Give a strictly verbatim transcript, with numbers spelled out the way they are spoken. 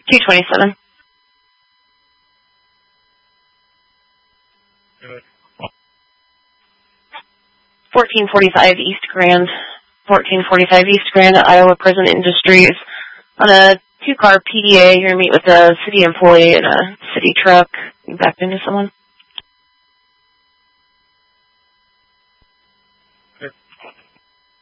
two twenty-seven. fourteen forty-five East Grand. fourteen forty-five East Grand at Iowa Prison Industries. On a two-car P D A, you're going to meet with a city employee in a city truck. You backed into someone?